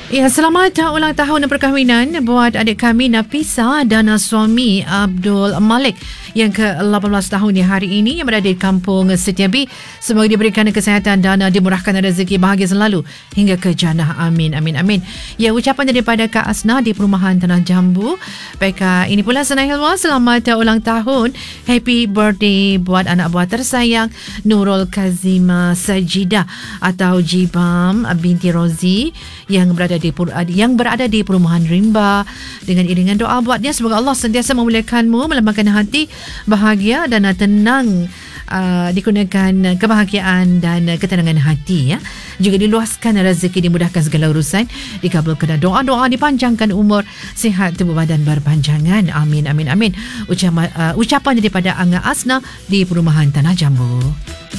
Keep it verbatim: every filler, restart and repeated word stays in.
Ya, selamat ulang tahun perkahwinan buat adik kami Nafisa dan suami Abdul Malik yang ke lapan belas tahun di hari ini yang berada di kampung Setiabi. Semoga diberikan kesihatan dan dimurahkan rezeki bahagia selalu hingga ke jannah. Amin, amin, amin. Ya, ucapan daripada Kak Asna di Perumahan Tanah Jambu. Baik, ini pula Sana Hilwa, selamat ulang tahun. Happy birthday buat anak buah tersayang Nurul Kazima Sajidah atau Jibam binti Rozi yang berada di yang berada di Perumahan Rimba. Dengan iringan doa buatnya, semoga Allah sentiasa memuliakanmu, melembangkan hati, bahagia dan tenang, uh, dikurniakan kebahagiaan dan ketenangan hati, ya. Juga diluaskan rezeki, dimudahkan segala urusan, dikabulkan doa-doa, dipanjangkan umur, sihat tubuh badan berpanjangan. Amin, amin, amin. Ucapan, uh, ucapan daripada Angga Asna di Perumahan Tanah Jambu.